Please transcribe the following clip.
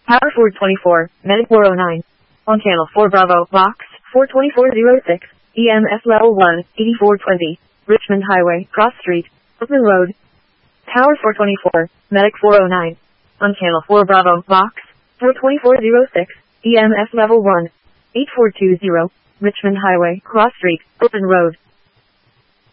Tower 424, Medic 409. On channel 4 Bravo, box 42406, EMS level 1, 8420, Richmond Highway, Cross Street, Open Road. Tower 424, Medic 409. On channel 4 Bravo, box 42406, EMS level 1, 8420, Richmond Highway, Cross Street, Open Road.